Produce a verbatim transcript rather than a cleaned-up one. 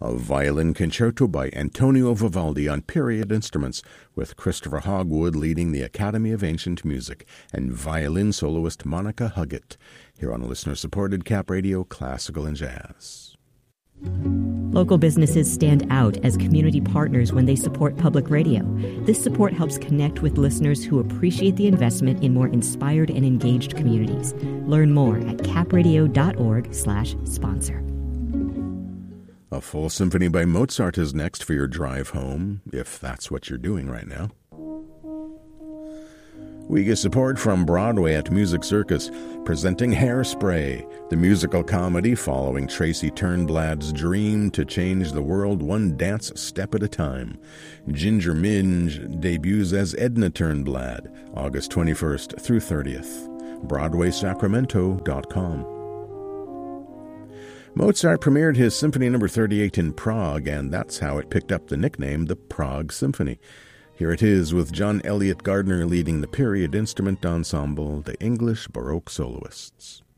A violin concerto by Antonio Vivaldi on period instruments, with Christopher Hogwood leading the Academy of Ancient Music and violin soloist Monica Huggett, here on listener-supported Cap Radio Classical and Jazz. Local businesses stand out as community partners when they support public radio. This support helps connect with listeners who appreciate the investment in more inspired and engaged communities. Learn more at capradio.org slash sponsor. A full symphony by Mozart is next for your drive home, if that's what you're doing right now. We get support from Broadway at Music Circus, presenting Hairspray, the musical comedy following Tracy Turnblad's dream to change the world one dance step at a time. Ginger Minge debuts as Edna Turnblad, August twenty-first through thirtieth. Broadway Sacramento dot com. Mozart premiered his Symphony Number thirty-eight in Prague, and that's how it picked up the nickname the Prague Symphony. Here it is with John Elliott Gardner leading the period instrument ensemble, the English Baroque Soloists.